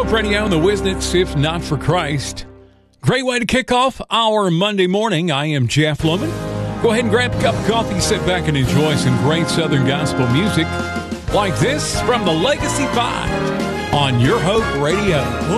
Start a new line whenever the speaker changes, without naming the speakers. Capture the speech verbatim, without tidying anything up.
Hope Radio and the Wisnits, if not for Christ. Great way to kick off our Monday morning. I am Jeff Lumen. Go ahead and grab a cup of coffee, sit back and enjoy some great Southern gospel music like this from the Legacy Five on Your Hope Radio.